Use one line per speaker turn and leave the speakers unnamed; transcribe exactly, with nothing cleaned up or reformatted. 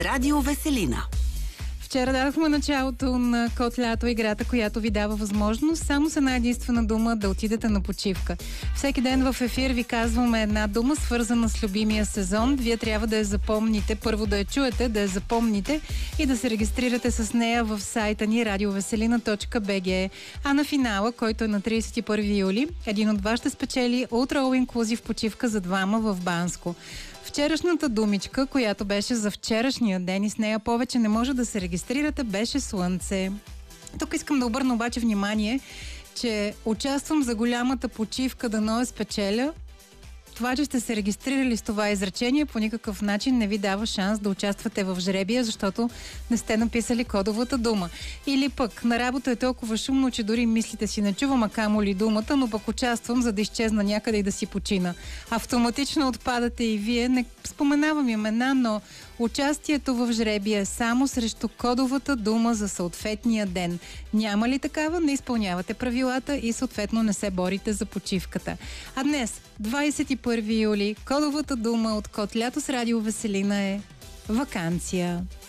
Радио Веселина.
Вчера дадохме началото на Код лято, играта, която ви дава възможност само с една единствена дума да отидете на почивка. Всеки ден в ефир ви казваме една дума, свързана с любимия сезон. Вие трябва да я запомните, първо да я чуете, да я запомните и да се регистрирате с нея в сайта ни радиовеселина точка би джи. А на финала, който е на тридесет и първи юли, един от вас ще спечели Ultra All Inclusive почивка за двама в Банско. Вчерашната думичка, която беше за вчерашния ден и с нея повече не може да се регистрирате, беше слънце. Тук искам да обърна обаче внимание, че участвам за голямата почивка, дано я спечеля. Това, че сте се регистрирали с това изречение, по никакъв начин не ви дава шанс да участвате в жребия, защото не сте написали кодовата дума. Или пък на работа е толкова шумно, че дори мислите си не чувам, а камо ли думата, но пък участвам, за да изчезна някъде и да си почина. Автоматично отпадате и вие. Не споменавам имена, но участието в жребия е само срещу кодовата дума за съответния ден. Няма ли такава, не изпълнявате правилата и съответно не се борите за почивката. А днес, двадесет и първи юли, кодовата дума от Код лято с Радио Веселина е ваканция.